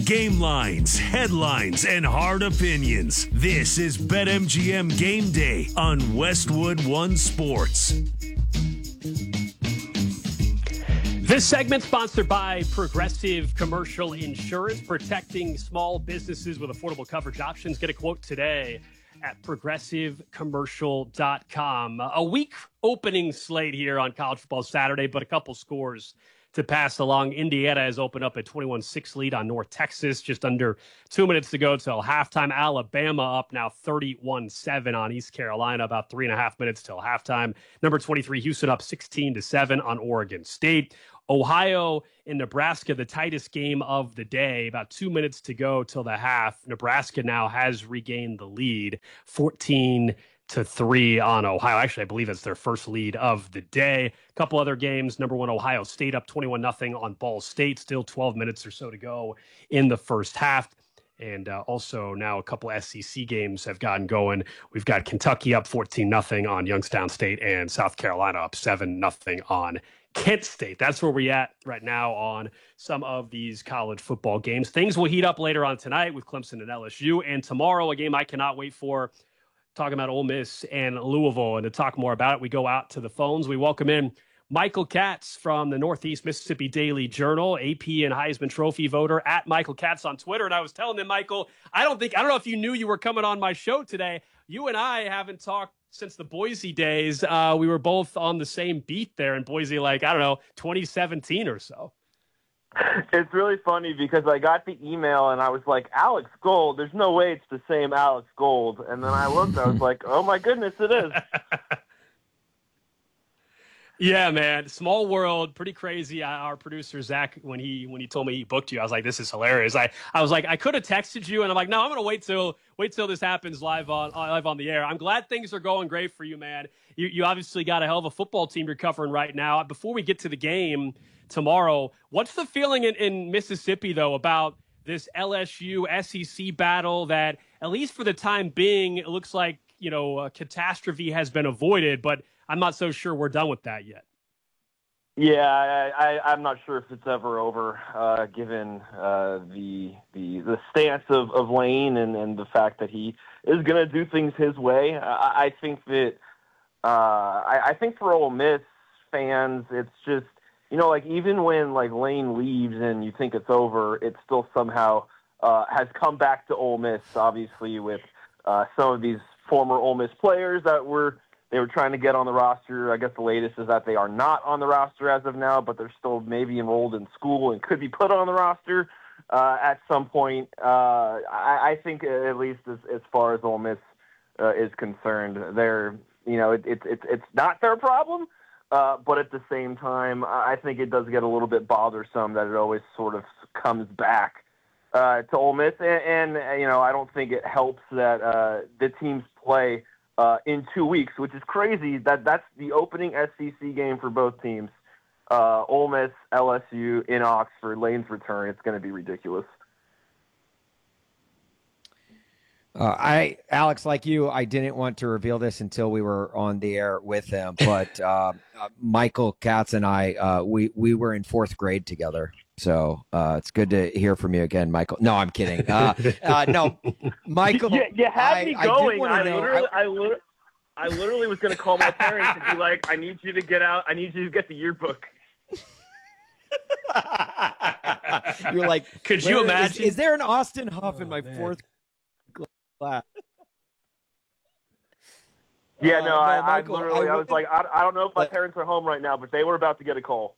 Game lines, headlines, and hard opinions. This is BetMGM Game Day on Westwood One Sports. This segment sponsored by Progressive Commercial Insurance, protecting small businesses with affordable coverage options. Get a quote today at progressivecommercial.com. A weak opening slate here on College Football Saturday, but a couple scores to pass along. Indiana has opened up a 21-6 lead on North Texas. Just under 2 minutes to go till halftime. Alabama up now 31-7 on East Carolina. About 3.5 minutes till halftime. Number 23, Houston up 16-7 on Oregon State. Ohio and Nebraska, the tightest game of the day. About 2 minutes to go till the half. Nebraska now has regained the lead, 14-3 on Ohio. Actually, I believe it's their first lead of the day. A couple other games. Number one, Ohio State up 21-0 on Ball State. Still 12 minutes or so to go in the first half. And also now a couple SEC games have gotten going. We've got Kentucky up 14-0 on Youngstown State and South Carolina up 7-0 on Kent State. That's where we're at right now on some of these college football games. Things will heat up later on tonight with Clemson and LSU. And tomorrow, a game I cannot wait for, talking about Ole Miss and Louisville. And to talk more about it, we go out to the phones. We welcome in Michael Katz from the Northeast Mississippi Daily Journal, AP and Heisman Trophy voter, at Michael Katz on Twitter. And I was telling him, Michael, I don't know if you knew you were coming on my show today. You and I haven't talked since the Boise days. We were both on the same beat there in Boise, 2017 or so. It's really funny because I got the email and I was like, Alex Gold, there's no way it's the same Alex Gold. And then I looked, I was like, oh my goodness, it is. Yeah, man. Small world, pretty crazy. Our producer, Zach, when he told me he booked you, I was like, this is hilarious. I was like, I could have texted you, and I'm like, no, I'm going to wait till this happens live on the air. I'm glad things are going great for you, man. You obviously got a hell of a football team you're covering right now. Before we get to the game tomorrow, what's the feeling in Mississippi, though, about this LSU SEC battle that, at least for the time being, it looks like, a catastrophe has been avoided, but I'm not so sure we're done with that yet. Yeah, I'm not sure if it's ever over, given the stance of Lane and the fact that he is going to do things his way. I think that I think for Ole Miss fans, it's just even when Lane leaves and you think it's over, it still somehow has come back to Ole Miss. Obviously, with some of these former Ole Miss players that they were trying to get on the roster. I guess the latest is that they are not on the roster as of now, but they're still maybe enrolled in school and could be put on the roster at some point. I think at least as far as Ole Miss is concerned, they're it's not their problem, but at the same time, I think it does get a little bit bothersome that it always sort of comes back to Ole Miss, and I don't think it helps that the teams play in 2 weeks, which is crazy. That's the opening SEC game for both teams. Ole Miss, LSU in Oxford, Lane's return. It's going to be ridiculous. Alex, like you, I didn't want to reveal this until we were on the air with him, but Michael Katz and I, we were in fourth grade together. So it's good to hear from you again, Michael. No, I'm kidding. No, Michael. You had me going. I literally was going to call my parents and be like, I need you to get out. I need you to get the yearbook. You're like, could you imagine? Is there an Austin Huff in my fourth class? Yeah, no, I was like, I don't know if my parents are home right now, but they were about to get a call.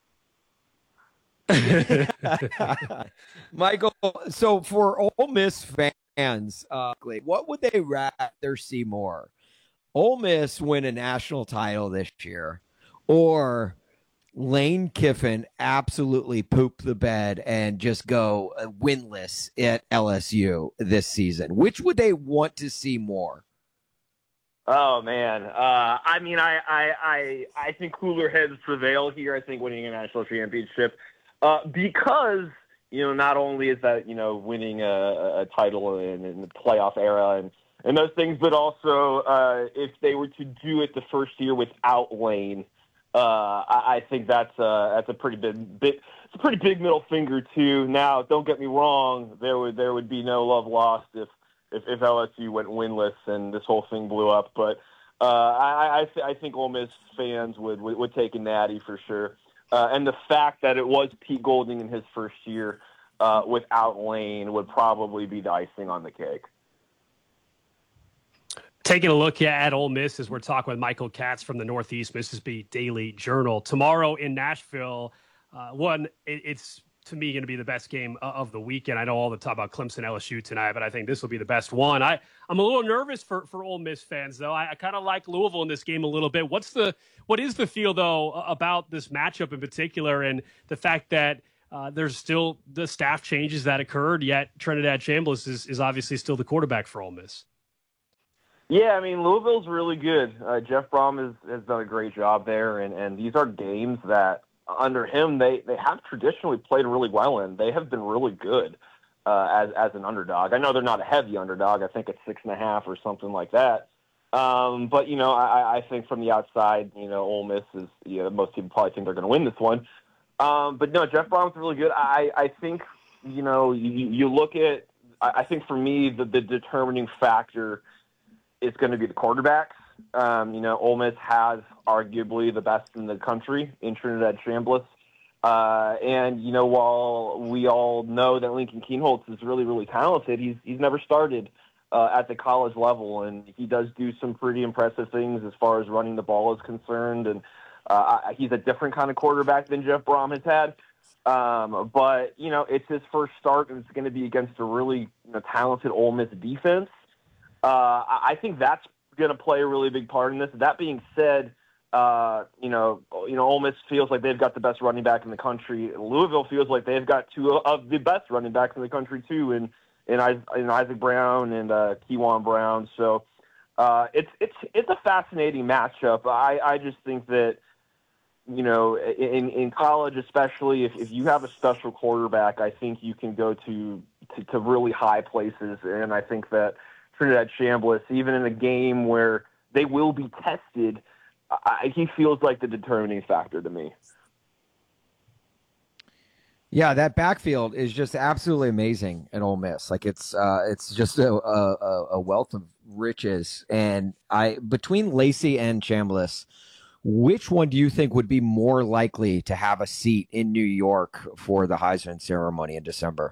Michael, so for Ole Miss fans, what would they rather see more? Ole Miss win a national title this year, or Lane Kiffin absolutely poop the bed and just go winless at LSU this season? Which would they want to see more? Oh man, I mean, I think cooler heads prevail here. I think winning a national championship. Because, not only is that, winning a title in the playoff era and those things, but also if they were to do it the first year without Lane, I think that's a pretty it's a pretty big middle finger too. Now, don't get me wrong, there would be no love lost if LSU went winless and this whole thing blew up. But I think Ole Miss fans would take a natty for sure. And the fact that it was Pete Golding in his first year without Lane would probably be the icing on the cake. Taking a look at Ole Miss as we're talking with Michael Katz from the Northeast Mississippi Daily Journal. Tomorrow in Nashville, it's to me going to be the best game of the weekend. I know all the talk about Clemson LSU tonight, but I think this will be the best one. I'm a little nervous for Ole Miss fans, though. I kind of like Louisville in this game a little bit. What is the feel, though, about this matchup in particular and the fact that there's still the staff changes that occurred, yet Trinidad Chambliss is obviously still the quarterback for Ole Miss? Yeah, I mean, Louisville's really good. Jeff Brom has done a great job there, and these are games that, under him, they have traditionally played really well in. They have been really good as an underdog. I know they're not a heavy underdog. I think it's 6.5 or something like that. But, I think from the outside, Ole Miss is, most people probably think they're going to win this one. But, no, Jeff Brom's really good. I think, you look at – I think for me the determining factor – it's going to be the quarterbacks. Ole Miss has arguably the best in the country in Trinidad Chambliss. And while we all know that Lincoln Kienholz is really, really talented, he's never started at the college level, and he does do some pretty impressive things as far as running the ball is concerned. And he's a different kind of quarterback than Jeff Brom has had. But it's his first start, and it's going to be against a really talented Ole Miss defense. I think that's going to play a really big part in this. That being said, Ole Miss feels like they've got the best running back in the country. Louisville feels like they've got two of the best running backs in the country too, in Isaac Brown and Kewan Brown. So it's a fascinating matchup. I just think that in college, especially if you have a special quarterback, I think you can go to really high places, and I think that Trinidad Chambliss, even in a game where they will be tested, he feels like the determining factor to me. Yeah, that backfield is just absolutely amazing at Ole Miss. Like it's just a wealth of riches. And between Lacey and Chambliss, which one do you think would be more likely to have a seat in New York for the Heisman ceremony in December?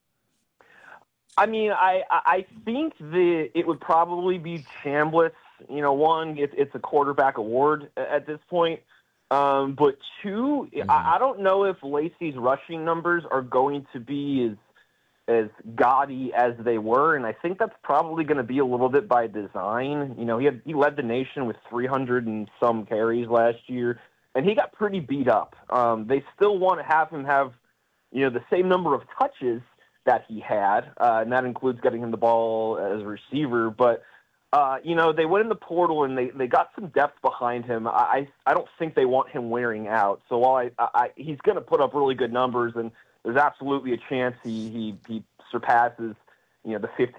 I mean, I think it would probably be Chambliss. One, it's a quarterback award at this point. But two, I don't know if Lacey's rushing numbers are going to be as gaudy as they were, and I think that's probably going to be a little bit by design. He led the nation with 300 and some carries last year, and he got pretty beat up. They still want to have him have, the same number of touches that he had, and that includes getting him the ball as a receiver. But, they went in the portal and they got some depth behind him. I don't think they want him wearing out. So while he's going to put up really good numbers, and there's absolutely a chance he surpasses, the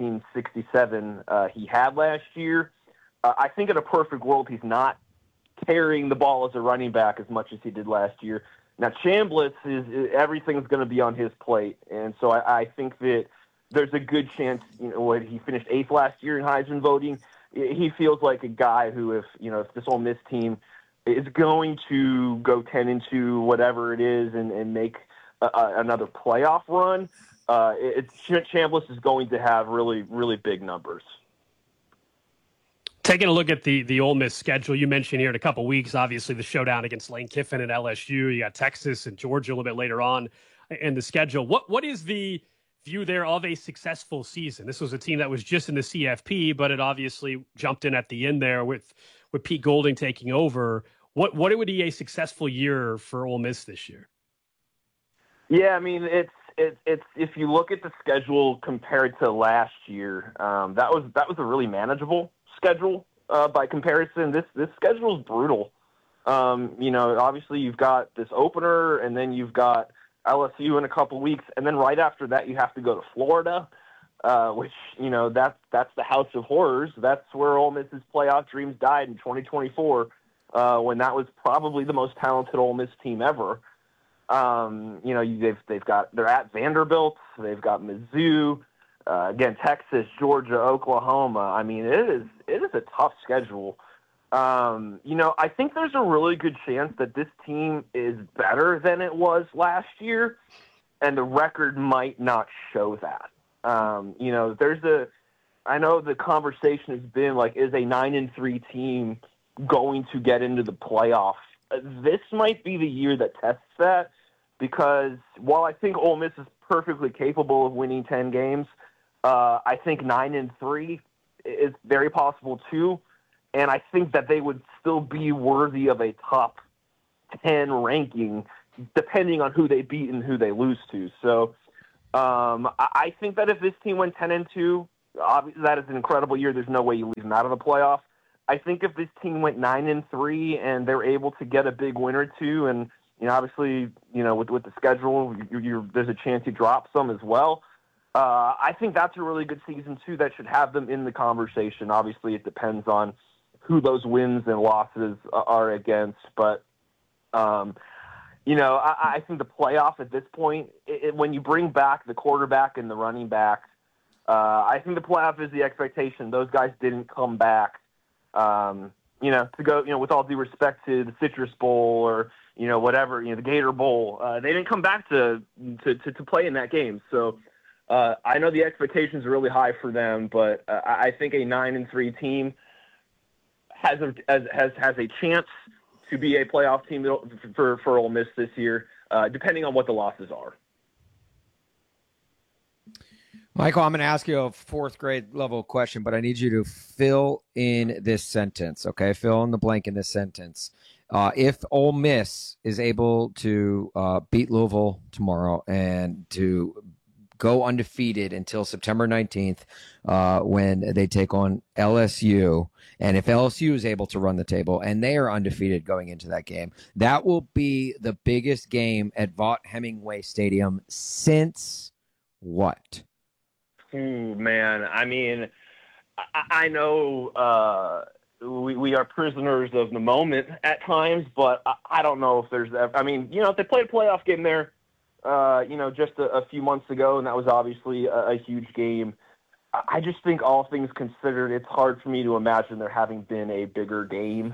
1567 he had last year. I think in a perfect world, he's not carrying the ball as a running back as much as he did last year. Now, Chambliss everything's going to be on his plate, and so I think that there's a good chance. When he finished 8th last year in Heisman voting, he feels like a guy who, if this Ole Miss team is going to go 10-2, whatever it is, and make another playoff run, Chambliss is going to have really, really big numbers. Taking a look at the Ole Miss schedule, you mentioned here in a couple of weeks, obviously the showdown against Lane Kiffin and LSU. You got Texas and Georgia a little bit later on in the schedule. What is the view there of a successful season? This was a team that was just in the CFP, but it obviously jumped in at the end there with Pete Golding taking over. What would be a successful year for Ole Miss this year? Yeah, I mean, it's if you look at the schedule compared to last year, that was a really manageable schedule by comparison. This schedule is brutal. Obviously you've got this opener, and then you've got LSU in a couple weeks, and then right after that you have to go to Florida, which that's the House of Horrors. That's where Ole Miss's playoff dreams died in 2024. when that was probably the most talented Ole Miss team ever. They're at Vanderbilt, they've got Mizzou, again, Texas, Georgia, Oklahoma. I mean, it is a tough schedule. I think there's a really good chance that this team is better than it was last year, and the record might not show that. I know the conversation has been like, is a 9-3 team going to get into the playoff? This might be the year that tests that, because while I think Ole Miss is perfectly capable of winning 10 games, I think 9-3 is very possible too. And I think that they would still be worthy of a top 10 ranking, depending on who they beat and who they lose to. So I think that if this team went 10-2, obviously that is an incredible year. There's no way you leave them out of the playoff. I think if this team went 9-3 and they're able to get a big win or two, and obviously with the schedule, there's a chance you drop some as well. I think that's a really good season too. That should have them in the conversation. Obviously, it depends on who those wins and losses are against, but I think the playoff at this point, when you bring back the quarterback and the running back, I think the playoff is the expectation. Those guys didn't come back, to go, with all due respect to the Citrus Bowl or, whatever, the Gator Bowl. They didn't come back to play in that game. So I know the expectations are really high for them, but I think a 9-3 team has a chance to be a playoff team for Ole Miss this year, depending on what the losses are. Michael, I'm going to ask you a fourth grade level question, but I need you to fill in this sentence, okay? Fill in the blank in this sentence. If Ole Miss is able to beat Louisville tomorrow and to go undefeated until September 19th when they take on LSU, and if LSU is able to run the table and they are undefeated going into that game, that will be the biggest game at Vaught-Hemingway Stadium since what? Ooh, man. I mean, I know we are prisoners of the moment at times, but I don't know if there's – I mean, if they played a playoff game there, just a few months ago, and that was obviously a huge game. I just think, all things considered, it's hard for me to imagine there having been a bigger game.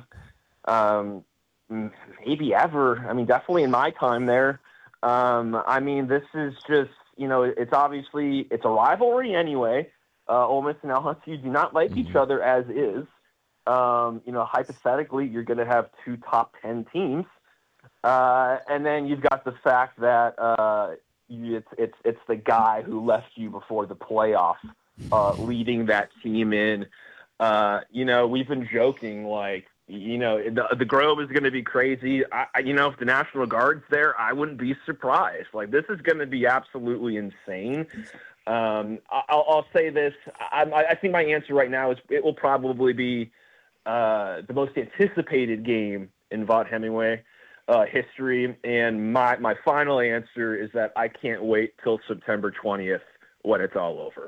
Maybe ever. I mean, definitely in my time there. I mean, this is just, it's a rivalry anyway. Ole Miss and LSU do not like each other as is. Hypothetically, you're going to have two top 10 teams. And then you've got the fact that it's the guy who left you before the playoff, leading that team in. We've been joking, like, the Grove is going to be crazy. If the National Guard's there, I wouldn't be surprised. Like, this is going to be absolutely insane. I'll say this. I think my answer right now is it will probably be the most anticipated game in Vaught-Hemingway history, and my final answer is that I can't wait till September 20th when it's all over.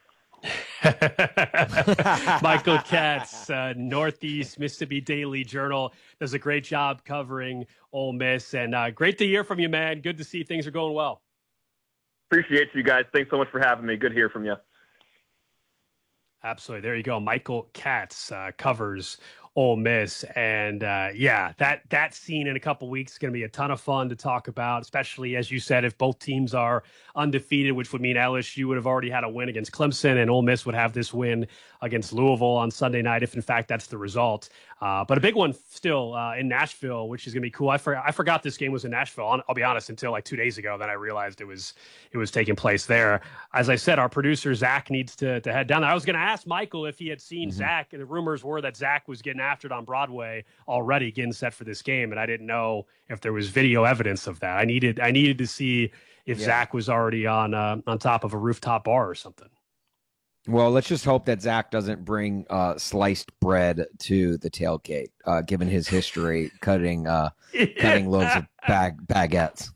Michael Katz, Northeast Mississippi Daily Journal, does a great job covering Ole Miss, and great to hear from you, man. Good to see things are going well. Appreciate you guys. Thanks so much for having me. Good to hear from you. Absolutely. There you go. Michael Katz covers Ole Miss. And that scene in a couple weeks is going to be a ton of fun to talk about, especially, as you said, if both teams are undefeated, which would mean LSU would have already had a win against Clemson and Ole Miss would have this win against Louisville on Sunday night, if in fact that's the result. But a big one still in Nashville, which is going to be cool. I forgot this game was in Nashville. I'll be honest, until like 2 days ago, then I realized it was taking place there. As I said, our producer Zach needs to head down there. I was going to ask Michael if he had seen Zach, and the rumors were that Zach was getting after it on Broadway already, getting set for this game, and I didn't know if there was video evidence of that. I needed to see if Zach was already on top of a rooftop bar or something. Well, let's just hope that Zach doesn't bring sliced bread to the tailgate, given his history cutting loads of baguettes.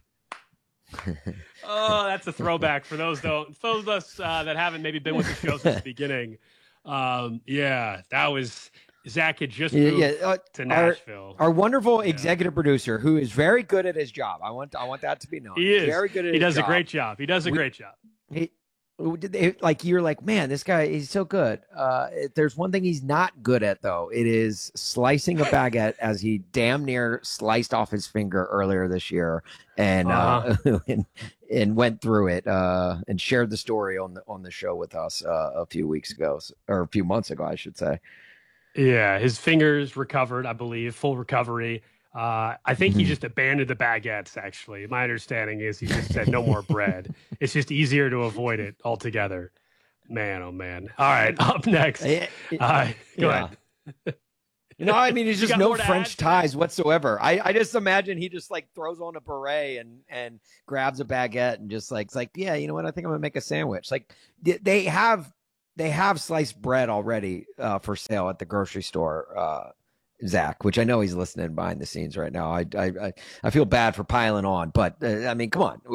Oh, that's a throwback for those of us that haven't maybe been with the show since the beginning. That Zach had just moved to Nashville. Our wonderful executive producer, who is very good at his job. I want that to be known. He is very good at his job. He does a great job. He does a great job. You're like, man, this guy is so good. There's one thing he's not good at, though. It is slicing a baguette, as he damn near sliced off his finger earlier this year, and and went through it and shared the story on the show with us a few weeks ago, or a few months ago, I should say. Yeah, his fingers recovered, I believe, full recovery. I think he just abandoned the baguettes, actually. My understanding is he just said no more bread. It's just easier to avoid it altogether. Man, oh, man. All right, up next. Go ahead. I mean, he's just no French ties whatsoever. I just imagine he just like throws on a beret and grabs a baguette and just like, it's like, yeah, you know what? I think I'm going to make a sandwich. Like they have sliced bread already for sale at the grocery store, Zach, which I know he's listening behind the scenes right now. I feel bad for piling on, but I mean, come on.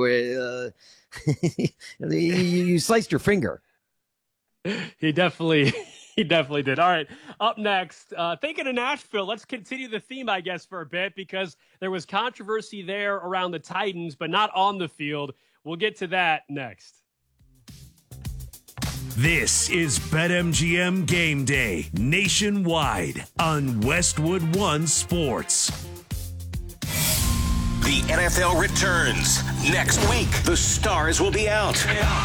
You sliced your finger. He definitely did. All right, up next, thinking of Nashville, let's continue the theme, I guess, for a bit, because there was controversy there around the Titans, but not on the field. We'll get to that next. This is BetMGM Game Day nationwide on Westwood One Sports. The NFL returns next week. The stars will be out.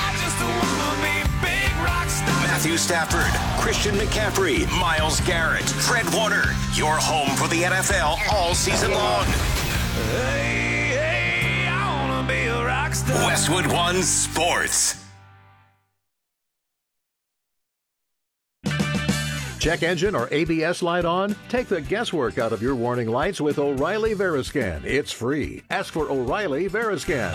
Matthew Stafford, Christian McCaffrey, Myles Garrett, Fred Warner. Your home for the NFL all season long. Hey, I wanna be a rock star. Westwood One Sports. Check engine or ABS light on? Take the guesswork out of your warning lights with O'Reilly Veriscan. It's free. Ask for O'Reilly Veriscan.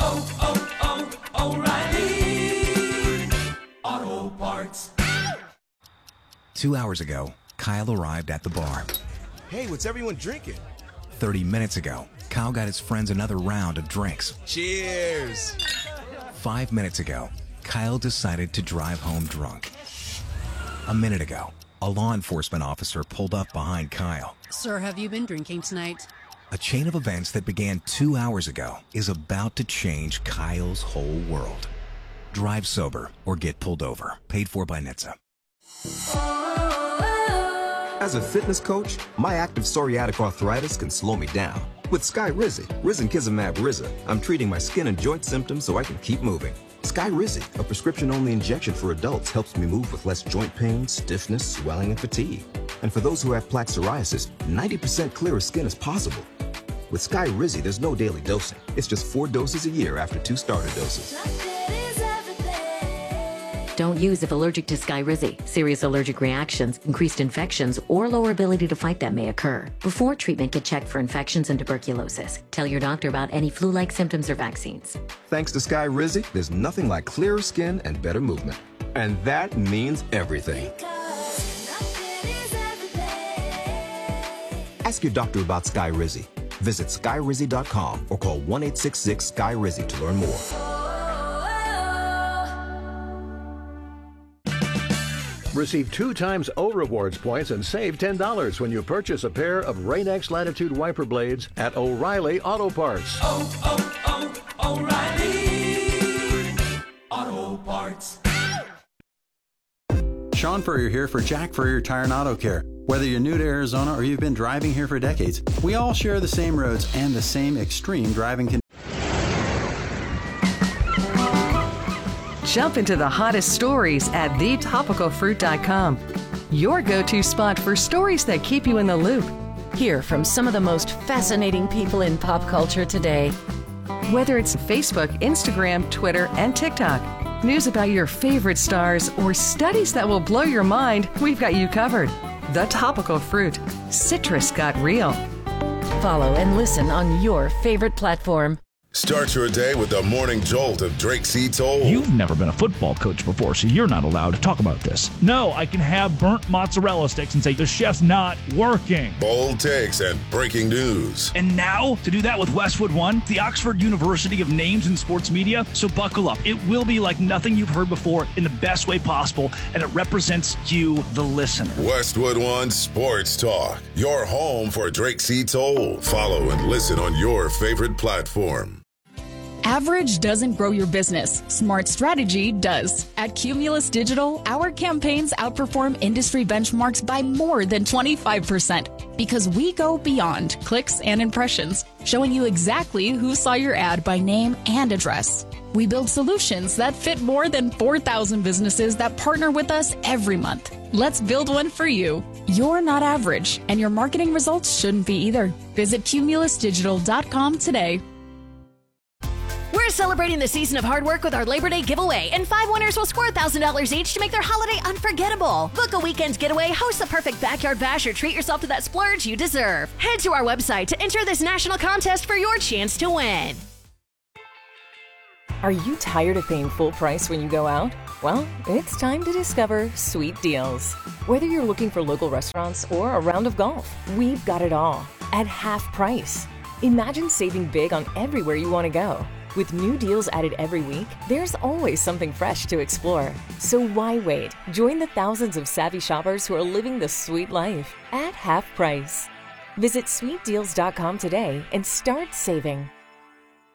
O'Reilly Auto Parts. 2 hours ago, Kyle arrived at the bar. Hey, what's everyone drinking? 30 minutes ago, Kyle got his friends another round of drinks. Cheers! 5 minutes ago, Kyle decided to drive home drunk. A minute ago, a law enforcement officer pulled up behind Kyle. Sir, have you been drinking tonight? A chain of events that began 2 hours ago is about to change Kyle's whole world. Drive sober or get pulled over. Paid for by NHTSA. As a fitness coach, my active psoriatic arthritis can slow me down. With Skyrizi, Risankizumab Riza, I'm treating my skin and joint symptoms so I can keep moving. Skyrizi, a prescription-only injection for adults, helps me move with less joint pain, stiffness, swelling, and fatigue. And for those who have plaque psoriasis, 90% clearer skin is possible. With Skyrizi, there's no daily dosing. It's just 4 doses a year after 2 starter doses. Don't use if allergic to Skyrizi. Serious allergic reactions, increased infections, or lower ability to fight them may occur. Before treatment, get checked for infections and tuberculosis. Tell your doctor about any flu-like symptoms or vaccines. Thanks to Skyrizi, there's nothing like clearer skin and better movement. And that means everything. Ask your doctor about Skyrizi. Visit Skyrizi.com or call 1-866-SKY-RIZI to learn more. Receive 2 times O Rewards points and save $10 when you purchase a pair of Rain-X Latitude wiper blades at O'Reilly Auto Parts. O'Reilly Auto Parts. Sean Furrier here for Jack Furrier Tire and Auto Care. Whether you're new to Arizona or you've been driving here for decades, we all share the same roads and the same extreme driving conditions. Jump into the hottest stories at thetopicalfruit.com. Your go-to spot for stories that keep you in the loop. Hear from some of the most fascinating people in pop culture today. Whether it's Facebook, Instagram, Twitter, and TikTok, news about your favorite stars, or studies that will blow your mind, we've got you covered. The Topical Fruit. Citrus got real. Follow and listen on your favorite platform. Start your day with the morning jolt of Drake C. Toll. You've never been a football coach before, so you're not allowed to talk about this. No, I can have burnt mozzarella sticks and say the chef's not working. Bold takes and breaking news. And now, to do that with Westwood One, the Oxford University of names in sports media. So buckle up. It will be like nothing you've heard before in the best way possible, and it represents you, the listener. Westwood One Sports Talk, your home for Drake C. Toll. Follow and listen on your favorite platform. Average doesn't grow your business. Smart strategy does. At Cumulus Digital, our campaigns outperform industry benchmarks by more than 25% because we go beyond clicks and impressions, showing you exactly who saw your ad by name and address. We build solutions that fit more than 4,000 businesses that partner with us every month. Let's build one for you. You're not average, and your marketing results shouldn't be either. Visit cumulusdigital.com today. We're celebrating the season of hard work with our Labor Day giveaway, and 5 winners will score $1,000 each to make their holiday unforgettable. Book a weekend getaway, host the perfect backyard bash, or treat yourself to that splurge you deserve. Head to our website to enter this national contest for your chance to win. Are you tired of paying full price when you go out? Well, it's time to discover Sweet Deals. Whether you're looking for local restaurants or a round of golf, we've got it all at half price. Imagine saving big on everywhere you want to go. With new deals added every week, there's always something fresh to explore. So why wait? Join the thousands of savvy shoppers who are living the sweet life at half price. Visit sweetdeals.com today and start saving.